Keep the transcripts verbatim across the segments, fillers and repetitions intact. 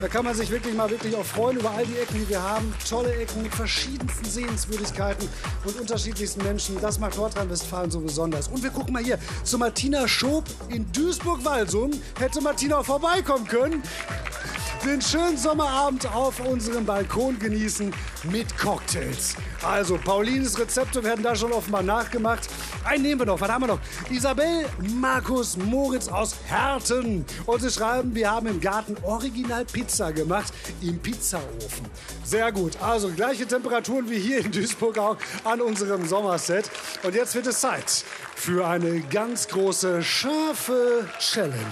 Da kann man sich wirklich mal wirklich auch freuen über all die Ecken, die wir haben. Tolle Ecken mit verschiedensten Sehenswürdigkeiten und unterschiedlichsten Menschen. Das macht Nordrhein-Westfalen so besonders. Und wir gucken mal hier zu Martina Schoop in Duisburg-Walsum. Hätte Martina auch vorbeikommen können. Den schönen Sommerabend auf unserem Balkon genießen mit Cocktails. Also, Paulines Rezepte werden da schon offenbar nachgemacht. Einen nehmen wir noch. Was haben wir noch? Isabel, Markus, Moritz aus Herten. Und sie schreiben, wir haben im Garten Original Pizza gemacht im Pizzaofen. Sehr gut. Also, gleiche Temperaturen wie hier in Duisburg auch an unserem Sommerset. Und jetzt wird es Zeit für eine ganz große, scharfe Challenge.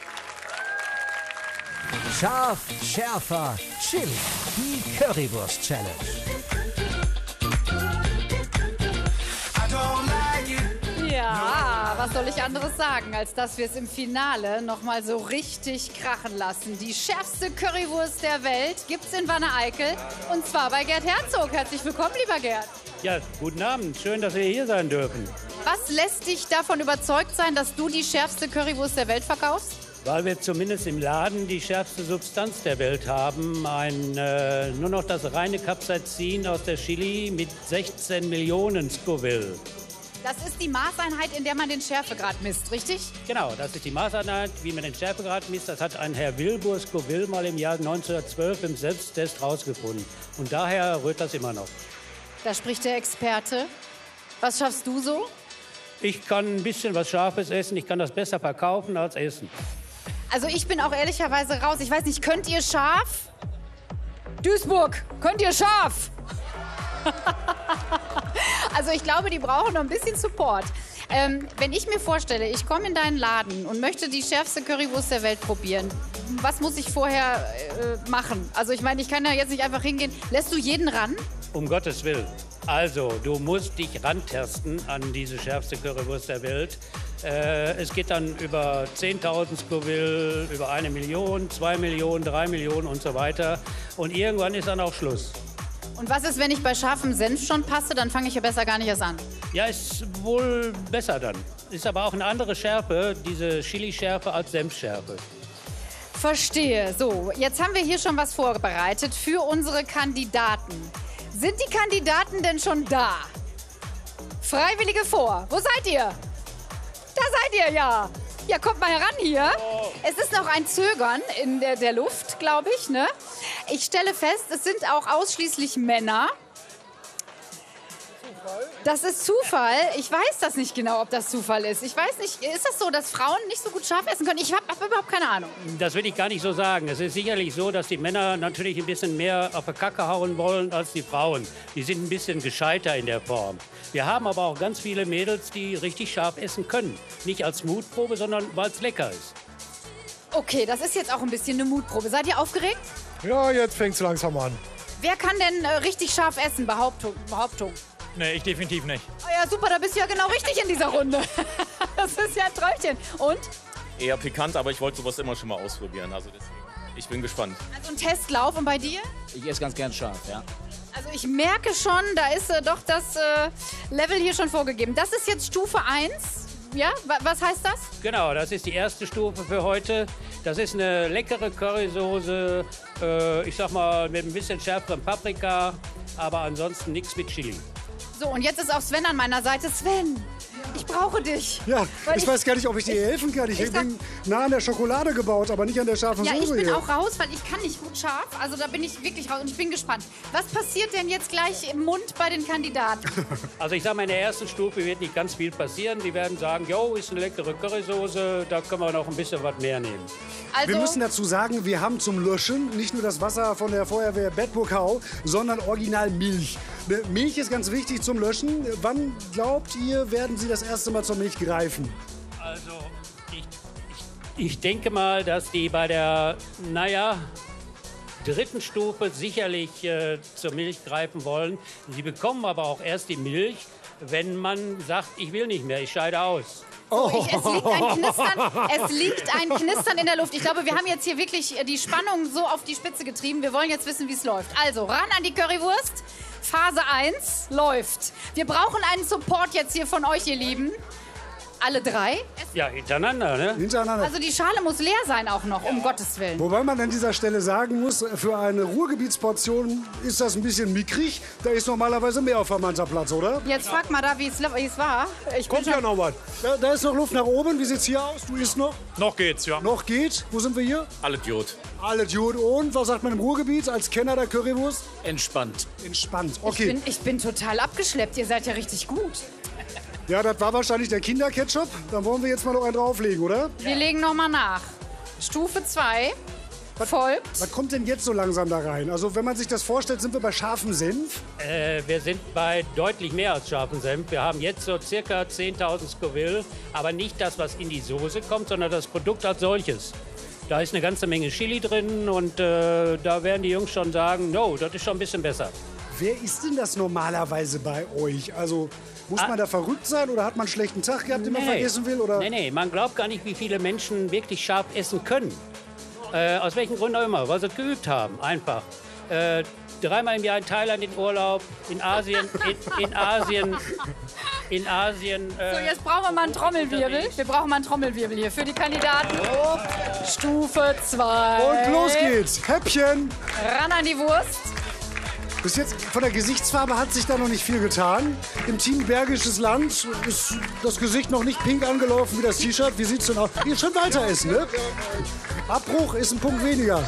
Scharf, schärfer, Chili. Die Currywurst-Challenge. Ja, was soll ich anderes sagen, als dass wir es im Finale noch mal so richtig krachen lassen. Die schärfste Currywurst der Welt gibt's in Wanne-Eickel. Und zwar bei Gerd Herzog. Herzlich willkommen, lieber Gerd. Ja, guten Abend. Schön, dass wir hier sein dürfen. Was lässt dich davon überzeugt sein, dass du die schärfste Currywurst der Welt verkaufst? Weil wir zumindest im Laden die schärfste Substanz der Welt haben. Ein, äh, nur noch das reine Capsaicin aus der Chili mit sechzehn Millionen Scoville. Das ist die Maßeinheit, in der man den Schärfegrad misst, richtig? Genau, das ist die Maßeinheit, wie man den Schärfegrad misst. Das hat ein Herr Wilbur Scoville mal im Jahr neunzehnhundertzwölf im Selbsttest rausgefunden. Und daher rührt das immer noch. Da spricht der Experte. Was schaffst du so? Ich kann ein bisschen was Scharfes essen. Ich kann das besser verkaufen als essen. Also ich bin auch ehrlicherweise raus. Ich weiß nicht, könnt ihr scharf? Duisburg, könnt ihr scharf? Also ich glaube, die brauchen noch ein bisschen Support. Ähm, wenn ich mir vorstelle, ich komme in deinen Laden und möchte die schärfste Currywurst der Welt probieren, was muss ich vorher äh, machen? Also ich meine, ich kann ja jetzt nicht einfach hingehen. Lässt du jeden ran? Um Gottes Willen. Also, du musst dich rantesten an diese schärfste Currywurst der Welt. Äh, es geht dann über zehntausend Scoville, über eine Million, zwei Millionen, drei Millionen und so weiter. Und irgendwann ist dann auch Schluss. Und was ist, wenn ich bei scharfem Senf schon passe? Dann fange ich ja besser gar nicht erst an. Ja, ist wohl besser dann. Ist aber auch eine andere Schärfe, diese Chili-Schärfe als Senfschärfe. Verstehe. So, jetzt haben wir hier schon was vorbereitet für unsere Kandidaten. Sind die Kandidaten denn schon da? Freiwillige vor. Wo seid ihr? Da seid ihr, ja. Ja, kommt mal heran hier. Oh. Es ist noch ein Zögern in der, der Luft, glaube ich, ne? Ich stelle fest, es sind auch ausschließlich Männer. Zufall? Das ist Zufall. Ich weiß das nicht genau, ob das Zufall ist. Ich weiß nicht, ist das so, dass Frauen nicht so gut scharf essen können? Ich habe hab überhaupt keine Ahnung. Das will ich gar nicht so sagen. Es ist sicherlich so, dass die Männer natürlich ein bisschen mehr auf die Kacke hauen wollen als die Frauen. Die sind ein bisschen gescheiter in der Form. Wir haben aber auch ganz viele Mädels, die richtig scharf essen können. Nicht als Mutprobe, sondern weil es lecker ist. Okay, das ist jetzt auch ein bisschen eine Mutprobe. Seid ihr aufgeregt? Ja, jetzt fängt es langsam an. Wer kann denn äh, richtig scharf essen? Behauptung. Behauptung. Nee, ich definitiv nicht. Oh ja, super, da bist du ja genau richtig in dieser Runde. Das ist ja ein Träumchen. Und? Eher pikant, aber ich wollte sowas immer schon mal ausprobieren. Also deswegen, ich bin gespannt. Also ein Testlauf. Und bei dir? Ich esse ganz gern scharf, ja. Also ich merke schon, da ist äh, doch das äh, Level hier schon vorgegeben. Das ist jetzt Stufe eins. Ja, was heißt das? Genau, das ist die erste Stufe für heute. Das ist eine leckere Currysoße, äh, ich sag mal mit ein bisschen schärferem Paprika, aber ansonsten nichts mit Chili. So, und jetzt ist auch Sven an meiner Seite. Sven, ich brauche dich. Ja, ich, ich weiß gar nicht, ob ich dir helfen kann. Ich, ich bin nah an der Schokolade gebaut, aber nicht an der scharfen ja, Soße. Ja, ich bin hier. auch raus, weil ich kann nicht gut scharf. Also da bin ich wirklich raus und ich bin gespannt. Was passiert denn jetzt gleich im Mund bei den Kandidaten? Also ich sag mal, in der ersten Stufe wird nicht ganz viel passieren. Die werden sagen, jo, ist eine leckere Currysoße, da können wir noch ein bisschen was mehr nehmen. Also, wir müssen dazu sagen, wir haben zum Löschen nicht nur das Wasser von der Feuerwehr Bedburg-Hau, sondern original Milch. Milch ist ganz wichtig zum Löschen. Wann glaubt ihr, werden Sie das erste Mal zur Milch greifen? Also, ich, ich, ich denke mal, dass die bei der, naja, dritten Stufe sicherlich äh, zur Milch greifen wollen. Sie bekommen aber auch erst die Milch, wenn man sagt, ich will nicht mehr, ich scheide aus. So, ich, es, liegt ein Knistern, es liegt ein Knistern in der Luft. Ich glaube, wir haben jetzt hier wirklich die Spannung so auf die Spitze getrieben. Wir wollen jetzt wissen, wie es läuft. Also, ran an die Currywurst. Phase eins läuft. Wir brauchen einen Support jetzt hier von euch, ihr Lieben. Alle drei? Ja, hintereinander, ne? Hintereinander. Also die Schale muss leer sein auch noch, um Gottes Willen. Wobei man an dieser Stelle sagen muss, für eine Ruhrgebietsportion ist das ein bisschen mickrig. Da ist normalerweise mehr auf vermannter Platz, oder? Jetzt frag mal da, wie es wie es war. Ich bin Kommt ja schon, noch was. Da, da ist noch Luft nach oben. Wie sieht's hier aus? Du isst noch? Noch geht's, ja. Noch geht. Wo sind wir hier? Alle Idiot. Alle Dude. Und was sagt man im Ruhrgebiet als Kenner der Currywurst? Entspannt. Entspannt. ich, Okay. bin, ich bin total abgeschleppt. Ihr seid ja richtig gut. Ja, das war wahrscheinlich der Kinderketchup. Dann wollen wir jetzt mal noch einen drauflegen, oder? Wir legen noch mal nach. Stufe zwei folgt. Was kommt denn jetzt so langsam da rein? Also wenn man sich das vorstellt, sind wir bei scharfem Senf. Äh, wir sind bei deutlich mehr als scharfen Senf. Wir haben jetzt so circa zehntausend Scoville, aber nicht das, was in die Soße kommt, sondern das Produkt als solches. Da ist eine ganze Menge Chili drin und äh, da werden die Jungs schon sagen, no, das ist schon ein bisschen besser. Wer ist denn das normalerweise bei euch? Also muss Ah. man da verrückt sein oder hat man einen schlechten Tag gehabt, den man vergessen will? Oder? Nee, nee, man glaubt gar nicht, wie viele Menschen wirklich scharf essen können. Äh, aus welchen Gründen auch immer, weil sie es geübt haben, einfach. Äh, dreimal im Jahr in Thailand in Urlaub, in Asien, in, in Asien, in Asien. Äh, So, jetzt brauchen wir mal einen Trommelwirbel. Wir brauchen mal einen Trommelwirbel hier für die Kandidaten. Stufe zwei. Und los geht's. Häppchen. Ran an die Wurst. Bis jetzt von der Gesichtsfarbe hat sich da noch nicht viel getan. Im Team Bergisches Land ist das Gesicht noch nicht pink angelaufen wie das T-Shirt. Wie sieht's denn aus? Ihr schon weiter essen, ne? Abbruch ist ein Punkt weniger.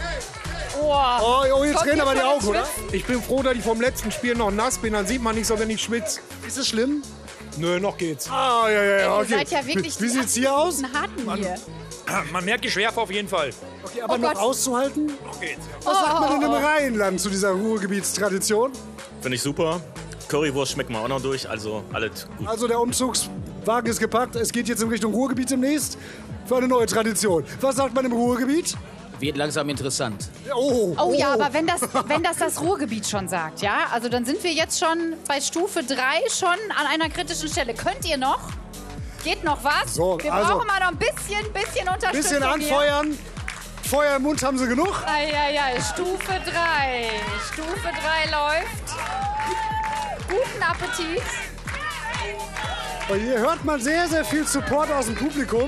Oh, Oh, oh jetzt Kommt drehen ihr aber die von Augen, den oder? Ich bin froh, dass ich vom letzten Spiel noch nass bin. Dann sieht man nicht so, wenn ich schwitze. Ist es schlimm? Nö, noch geht's. Ah, ja, ja, ja, Ihr okay. seid ja wirklich Wie die sieht's hier aus? absoluten Harten hier. Man merkt die Schärfe auf jeden Fall. Okay, aber Oh noch Gott. auszuhalten? Noch geht's. Was sagt man denn im oh. Rheinland zu dieser Ruhrgebietstradition? Finde ich super. Currywurst schmeckt man auch noch durch, also alles gut. Also der Umzugswagen ist gepackt. Es geht jetzt in Richtung Ruhrgebiet demnächst für eine neue Tradition. Was sagt man im Ruhrgebiet? Wird langsam interessant. Oh, Oh ja, aber wenn das, wenn das das Ruhrgebiet schon sagt, ja, also dann sind wir jetzt schon bei Stufe drei schon an einer kritischen Stelle. Könnt ihr noch? Geht noch was? So, wir also- brauchen mal noch ein bisschen, bisschen Unterstützung Bisschen hier. anfeuern. Feuer im Mund haben sie genug. Eieiei, Stufe drei. Stufe drei läuft. Guten Appetit. Und hier hört man sehr, sehr viel Support aus dem Publikum.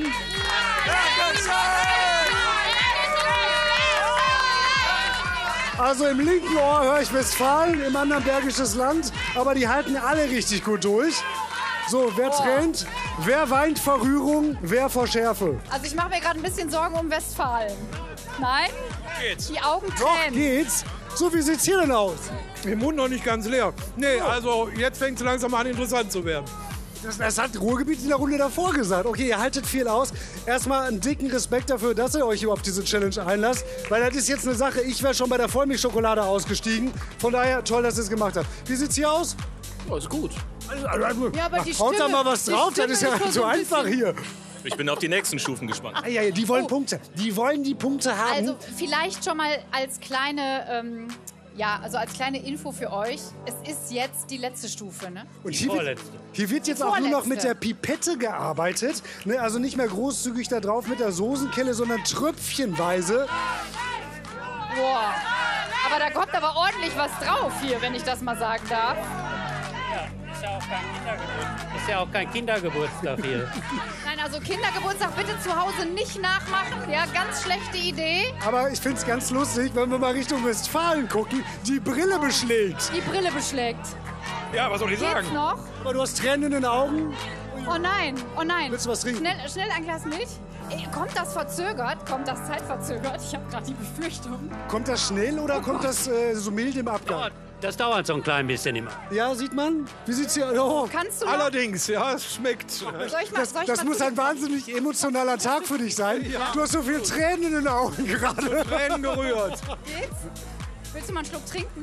Also im linken Ohr höre ich Westfalen, im anderen Bergisches Land. Aber die halten alle richtig gut durch. So, wer trennt? Wer weint vor Rührung? Wer vor Schärfe? Also ich mache mir gerade ein bisschen Sorgen um Westfalen. Nein? Geht's. Die Augen Doch, tränen. geht's. So, wie sieht's hier denn aus? Im Mund noch nicht ganz leer. Nee, also jetzt fängt es langsam an interessant zu werden. Das, das hat Ruhrgebiet in der Runde davor gesagt. Okay, ihr haltet viel aus. Erstmal einen dicken Respekt dafür, dass ihr euch hier auf diese Challenge einlasst. Weil das ist jetzt eine Sache, ich wäre schon bei der Vollmilchschokolade ausgestiegen. Von daher, toll, dass ihr es gemacht habt. Wie sieht's hier aus? Oh, ist gut. Ja, aber die Haut da Stimme- mal was die drauf, das Stimme ist ja ist schon so so ein einfach bisschen- hier. Ich bin auf die nächsten Stufen gespannt. Ah, ja, ja, die wollen Punkte. Die wollen die Punkte haben. Also vielleicht schon mal als kleine, ähm, ja, also als kleine Info für euch. Es ist jetzt die letzte Stufe, ne? Und Die hier wird, vorletzte. hier wird jetzt auch nur noch mit Vorletzte. der Pipette gearbeitet. Ne, also nicht mehr großzügig da drauf mit der Soßenkelle, sondern tröpfchenweise. Boah. Aber da kommt aber ordentlich was drauf hier, wenn ich das mal sagen darf. Ist ja auch kein Kindergeburtstag. Ist ja auch kein Kindergeburtstag hier. Nein, also Kindergeburtstag bitte zu Hause nicht nachmachen. Ja, ganz schlechte Idee. Aber ich finde es ganz lustig, wenn wir mal Richtung Westfalen gucken, die Brille beschlägt. Die Brille beschlägt. Ja, was soll ich Geht's sagen? noch? Aber du hast Tränen in den Augen. Oh nein, oh nein. Willst du was trinken? Schnell, schnell ein Glas Milch. Ey, kommt das verzögert? Kommt das zeitverzögert? Ich habe gerade die Befürchtung. Kommt das schnell oder kommt das äh, so mild im Abgang? Das dauert so ein klein bisschen immer. Ja, sieht man? Wie sieht's hier? Oh, Kannst du noch? Allerdings, ja, es schmeckt. Soll ich mal, das soll ich das mal muss ein wahnsinnig emotionaler Tag für dich sein. Du hast so viel Tränen in den Augen gerade. Tränen gerührt. Geht's? Willst du mal einen Schluck trinken?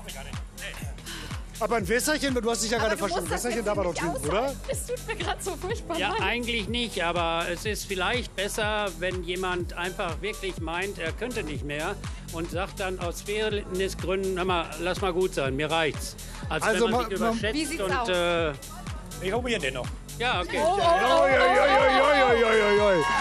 Aber ein Wässerchen, du hast dich ja gerade Aber du musst verstanden. das Wässerchen jetzt darf man doch nicht trinken, oder? aushalten. Es tut mir gerade so furchtbar Ja, leid. eigentlich nicht, aber es ist vielleicht besser, wenn jemand einfach wirklich meint, er könnte nicht mehr und sagt dann aus Fairnessgründen, hör mal, lass mal gut sein, mir reicht's. Als Also wenn man ma- sich ma- überschätzt Wie sieht's und aus? äh, Ich probiere den noch. ja, okay. Oi, oi, oi, oi, oi, oi, oi.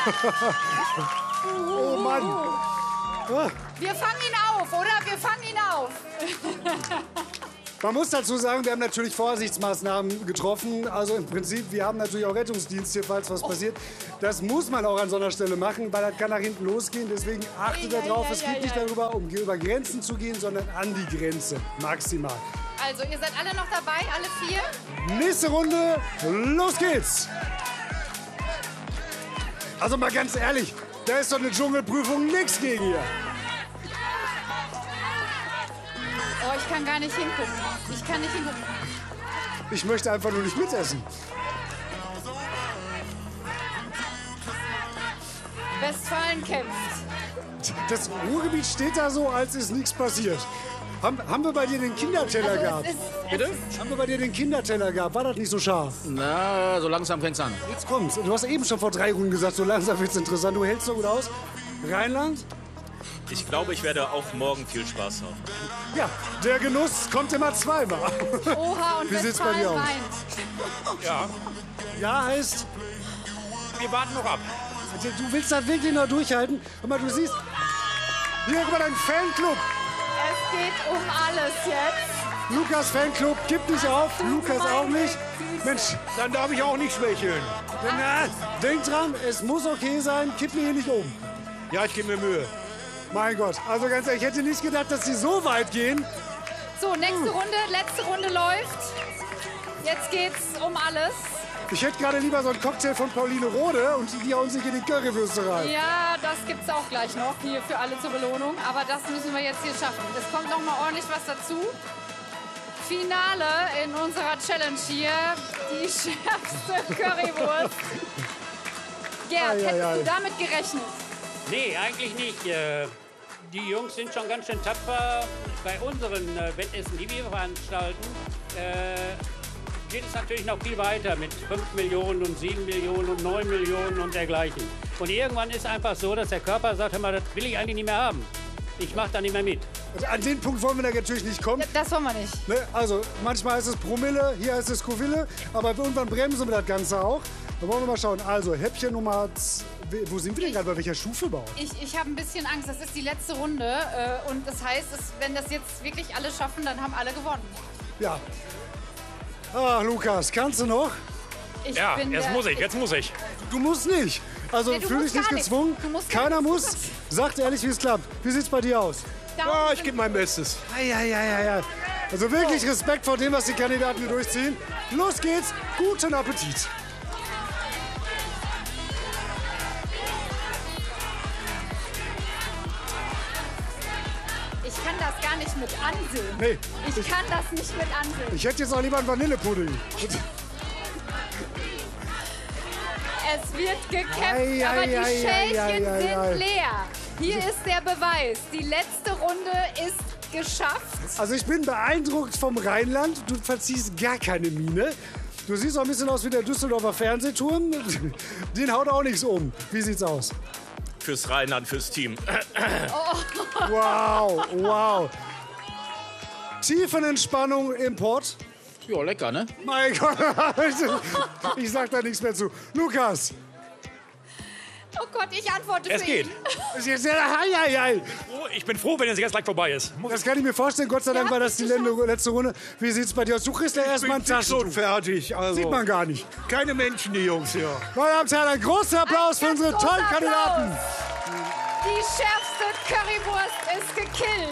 Oh Mann. Wir fangen ihn auf, oder? Wir fangen ihn auf. Man muss dazu sagen, wir haben natürlich Vorsichtsmaßnahmen getroffen. Also im Prinzip, wir haben natürlich auch Rettungsdienst hier, falls was passiert. Das muss man auch an so einer Stelle machen, weil das kann nach hinten losgehen. Deswegen achtet Ja, darauf, ja, es ja, geht nicht ja. darüber, um über Grenzen zu gehen, sondern an die Grenze. Maximal. Also, ihr seid alle noch dabei, alle vier? Nächste Runde, los geht's! Also mal ganz ehrlich, da ist doch eine Dschungelprüfung nix gegen hier. Oh, ich kann gar nicht hingucken. Ich kann nicht hingucken. Ich möchte einfach nur nicht mitessen. Westfalen kämpft. Das Ruhrgebiet steht da so, als ist nichts passiert. Haben, haben wir bei dir den Kinderteller Also, gehabt? es ist, Bitte? Haben wir bei dir den Kinderteller gehabt? War das nicht so scharf? Na, so langsam fängt's an. Jetzt kommt's. Du hast eben schon vor drei Runden gesagt, so langsam wird's interessant. Du hältst so gut aus. Rheinland? Ich glaube, ich werde auch morgen viel Spaß haben. Ja, der Genuss kommt immer zweimal. Oha und Wie sieht's bei Westfalen dir aus? weint. Ja, Ja heißt, wir warten noch ab. du willst das wirklich noch durchhalten. Guck mal, du siehst, hier, guck mal, dein Fanclub. Es geht um alles jetzt. Lukas Fanclub, gib nicht auf. Lukas auch nicht. Mensch, Dann darf ich auch nicht schwächeln. na, denk dran, es muss okay sein. Kipp mir hier nicht um. Ja, ich gebe mir Mühe. Mein Gott, also ganz ehrlich, ich hätte nicht gedacht, dass die so weit gehen. So, nächste Runde, letzte Runde läuft. Jetzt geht's um alles. Ich hätte gerade lieber so einen Cocktail von Pauline Rode und die hauen sich in die Currywürste rein. Ja, das gibt's auch gleich noch hier für alle zur Belohnung. Aber das müssen wir jetzt hier schaffen. Es kommt noch mal ordentlich was dazu. Finale in unserer Challenge hier. Die schärfste Currywurst. Gerd, Ei, ei, hättest ei. du damit gerechnet? Nee, eigentlich nicht. Äh, Die Jungs sind schon ganz schön tapfer. Bei unseren äh, Wettessen, die wir veranstalten, äh, geht es natürlich noch viel weiter mit fünf Millionen und sieben Millionen und neun Millionen und dergleichen. Und irgendwann ist einfach so, dass der Körper sagt, hör mal, das will ich eigentlich nicht mehr haben. Ich mache da nicht mehr mit. Also an den Punkt wollen wir da natürlich nicht kommen. Das wollen wir nicht. Ne? Also manchmal heißt es Promille, hier heißt es Scoville, aber irgendwann bremsen wir das Ganze auch. Da wollen wir mal schauen. Also Häppchen Nummer... z- Wo sind wir denn gerade? Bei welcher Stufe bauen? Ich, ich habe ein bisschen Angst. Das ist die letzte Runde. Äh, und das heißt, es, wenn das jetzt wirklich alle schaffen, dann haben alle gewonnen. Ja. Ah, Lukas, kannst du noch? Ich Ja, bin jetzt der- muss ich, jetzt muss ich. Du musst nicht. Also Nee, du fühl musst dich nicht gar nichts. gezwungen. Du musst gar Keiner nichts. muss. Sagt ehrlich, wie es klappt. Wie sieht's bei dir aus? Daumen Ja, ich sind- gebe mein Bestes. Ja, ja, ja, ja. Also wirklich Respekt vor dem, was die Kandidaten hier durchziehen. Los geht's. Guten Appetit. Ich kann das gar nicht mit ansehen. Nee, Ich kann das nicht mit ansehen. ich hätte jetzt auch lieber einen Vanillepudding. Es wird gekämpft, Ei, aber ei, die ei, ei, Schälchen ei, ei, sind ei. leer. Hier ist der Beweis. Die letzte Runde ist geschafft. Also ich bin beeindruckt vom Rheinland. Du verziehst gar keine Miene. Du siehst auch ein bisschen aus wie der Düsseldorfer Fernsehturm. Den haut auch nichts um. Wie sieht's aus? Fürs Rheinland, fürs Team. Wow, wow. Tiefenentspannung im Pott. Ja, lecker, ne? Mein Gott, ich, ich sag da nichts mehr zu. Lukas. Oh Gott, ich antworte Es für geht. ihn. Das ist jetzt sehr, hei, hei, hei. Oh, ich bin froh, wenn es jetzt gleich vorbei ist. Das kann ich mir vorstellen. Gott sei Dank Ja, war das die hast du letzte letzte Runde. Wie sieht's bei dir aus? Du kriegst ja erstmal ein fix und Taschentuch. fertig. Also, Sieht man gar nicht. keine Menschen, die Jungs hier. Meine Damen und Herren, ein großer Applaus für Ganz unsere großer tollen Kandidaten. Applaus. Die schärfste Currywurst ist gekillt.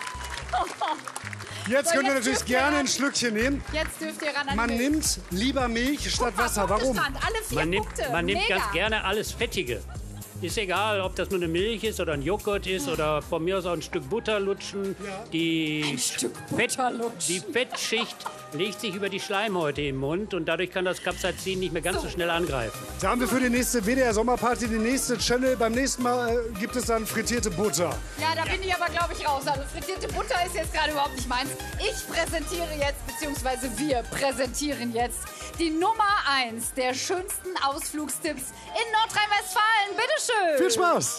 Jetzt So, könnt ihr jetzt natürlich dürft ihr gerne ran. ein Schlückchen nehmen. Jetzt dürft ihr ran an Man die Milch. nimmt lieber Milch statt Wasser. Warum? Punktestand, alle vier Man nimmt, Punkte. man nimmt Mega. ganz gerne alles Fettige. Ist egal, ob das nur eine Milch ist oder ein Joghurt ist oder von mir aus auch ein Stück Butter lutschen. Die, Stück Fett, Butter lutschen. die Fettschicht legt sich über die Schleimhäute im Mund und dadurch kann das Capsaicin nicht mehr ganz so schnell angreifen. Da haben wir für die nächste W D R Sommerparty die nächste Channel. Beim nächsten Mal äh, gibt es dann frittierte Butter. Ja, da bin ich aber, glaube ich, raus. Also frittierte Butter ist jetzt gerade überhaupt nicht meins. Ich präsentiere jetzt, beziehungsweise wir präsentieren jetzt die Nummer eins der schönsten Ausflugstipps in Nordrhein-Westfalen. Bitteschön. Viel Spaß!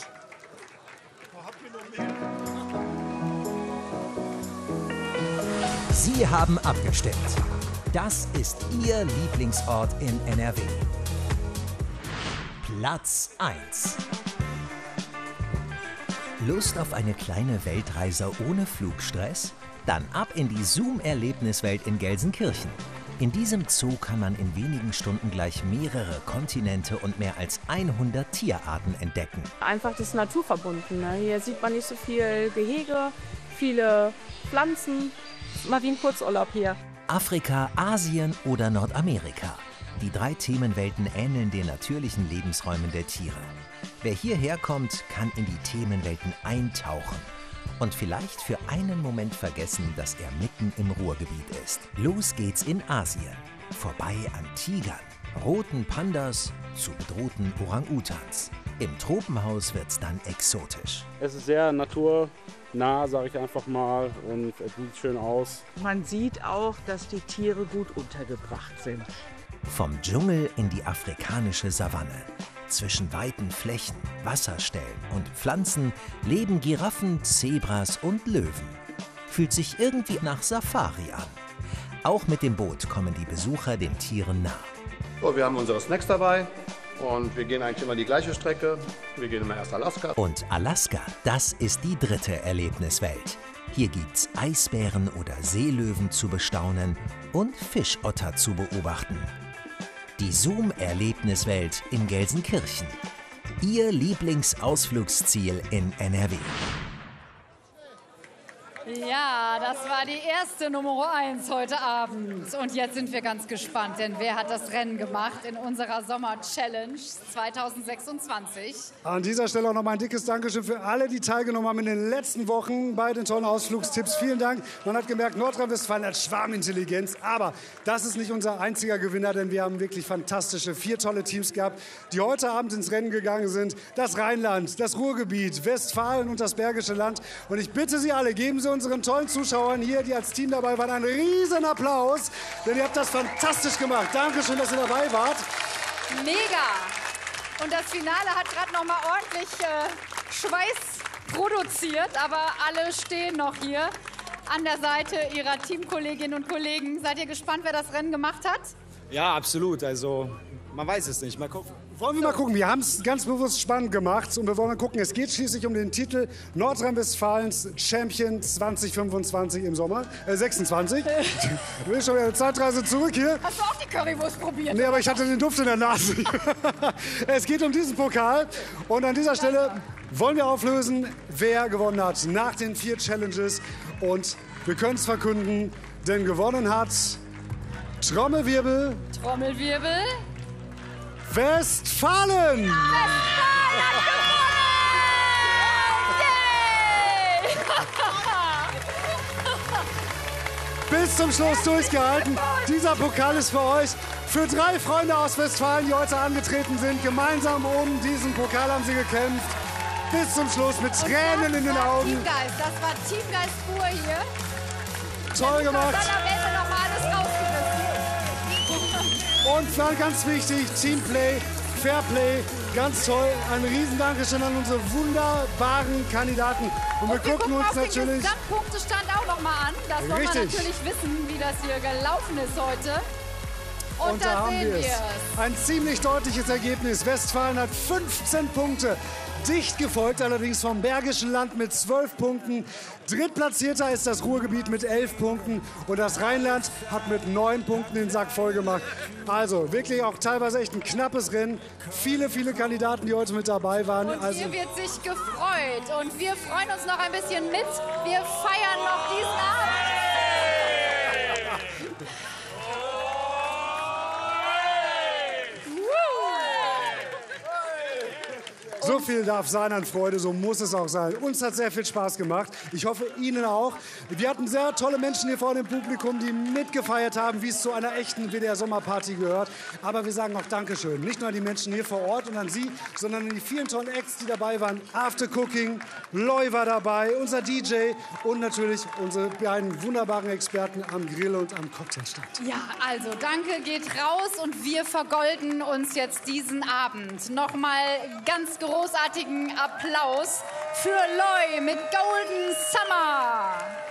Sie haben abgestimmt. Das ist Ihr Lieblingsort in N R W. Platz eins. Lust auf eine kleine Weltreise ohne Flugstress? Dann ab in die Zoom-Erlebniswelt in Gelsenkirchen. In diesem Zoo kann man in wenigen Stunden gleich mehrere Kontinente und mehr als hundert Tierarten entdecken. Einfach das Naturverbundene. Hier sieht man nicht so viel Gehege, viele Pflanzen. Mal wie ein Kurzurlaub hier. Afrika, Asien oder Nordamerika. Die drei Themenwelten ähneln den natürlichen Lebensräumen der Tiere. Wer hierher kommt, kann in die Themenwelten eintauchen und vielleicht für einen Moment vergessen, dass er mitten im Ruhrgebiet ist. Los geht's in Asien, vorbei an Tigern, roten Pandas zu bedrohten Orang-Utans. Im Tropenhaus wird's dann exotisch. Es ist sehr naturnah, sage ich einfach mal, und es sieht schön aus. Man sieht auch, dass die Tiere gut untergebracht sind. Vom Dschungel in die afrikanische Savanne. Zwischen weiten Flächen, Wasserstellen und Pflanzen leben Giraffen, Zebras und Löwen. Fühlt sich irgendwie nach Safari an. Auch mit dem Boot kommen die Besucher den Tieren nah. So, wir haben unsere Snacks dabei und wir gehen eigentlich immer die gleiche Strecke. Wir gehen immer erst Alaska. Und Alaska, das ist die dritte Erlebniswelt. Hier gibt's Eisbären oder Seelöwen zu bestaunen und Fischotter zu beobachten. Die Zoom-Erlebniswelt in Gelsenkirchen. Ihr Lieblingsausflugsziel in N R W. Ja, das war die erste Nummer eins heute Abend. Und jetzt sind wir ganz gespannt, denn wer hat das Rennen gemacht in unserer Sommer-Challenge zweitausendsechsundzwanzig? An dieser Stelle auch noch mal ein dickes Dankeschön für alle, die teilgenommen haben in den letzten Wochen bei den tollen Ausflugstipps. Vielen Dank. Man hat gemerkt, Nordrhein-Westfalen hat Schwarmintelligenz. Aber das ist nicht unser einziger Gewinner, denn wir haben wirklich fantastische, vier tolle Teams gehabt, die heute Abend ins Rennen gegangen sind. Das Rheinland, das Ruhrgebiet, Westfalen und das Bergische Land. Und ich bitte Sie alle, geben Sie uns unseren tollen Zuschauern hier, die als Team dabei waren, einen riesen Applaus, denn ihr habt das fantastisch gemacht. Dankeschön, dass ihr dabei wart. Mega! Und das Finale hat gerade noch mal ordentlich äh, Schweiß produziert, aber alle stehen noch hier an der Seite ihrer Teamkolleginnen und Kollegen. Seid ihr gespannt, wer das Rennen gemacht hat? Ja, absolut. Also, man weiß es nicht. Mal gucken. Wollen wir mal gucken, wir haben es ganz bewusst spannend gemacht und wir wollen mal gucken, es geht schließlich um den Titel Nordrhein-Westfalens Champion zwanzig fünfundzwanzig im Sommer, äh sechsundzwanzig. Ich will schon wieder eine Zeitreise zurück hier. Hast du auch die Currywurst probiert? Nee, aber ich hatte den Duft in der Nase. Es geht um diesen Pokal und an dieser Stelle wollen wir auflösen, wer gewonnen hat nach den vier Challenges und wir können es verkünden, denn gewonnen hat Trommelwirbel. Trommelwirbel. Westfalen! Westfalen hat gewonnen! Bis zum Schluss durchgehalten. Dieser Pokal ist für euch. Für drei Freunde aus Westfalen, die heute angetreten sind. Gemeinsam um diesen Pokal haben sie gekämpft. Bis zum Schluss mit Tränen in den Augen. Teamgeist, das war Teamgeist pur hier. Toll gemacht. Und dann am Ende noch mal alles rausgerissen. Und dann ganz wichtig, Teamplay, Fairplay, ganz toll. Ein riesen Dankeschön an unsere wunderbaren Kandidaten. Und, Und wir, wir gucken uns auf natürlich... den Gesamtpunktestand auch noch mal an. Das soll man natürlich wissen, wie das hier gelaufen ist heute. Und, Und da, da haben sehen wir wir es. es. Ein ziemlich deutliches Ergebnis. Westfalen hat fünfzehn Punkte. Dicht gefolgt allerdings vom Bergischen Land mit zwölf Punkten. Drittplatzierter ist das Ruhrgebiet mit elf Punkten. Und das Rheinland hat mit neun Punkten den Sack voll gemacht. Also wirklich auch teilweise echt ein knappes Rennen. Viele, viele Kandidaten, die heute mit dabei waren. Und also hier wird sich gefreut. Und wir freuen uns noch ein bisschen mit. Wir feiern noch diesen Abend. So viel darf sein an Freude, so muss es auch sein. Uns hat sehr viel Spaß gemacht. Ich hoffe, Ihnen auch. Wir hatten sehr tolle Menschen hier vorne im Publikum, die mitgefeiert haben, wie es zu einer echten W D R-Sommerparty gehört. Aber wir sagen auch Dankeschön. Nicht nur an die Menschen hier vor Ort und an Sie, sondern an die vielen tollen Acts, die dabei waren. After Cooking, Loy war dabei, unser D J und natürlich unsere beiden wunderbaren Experten am Grill und am Cocktailstand. Ja, also danke geht raus und wir vergolden uns jetzt diesen Abend. Nochmal ganz großartigen Applaus für Loy mit Golden Summer.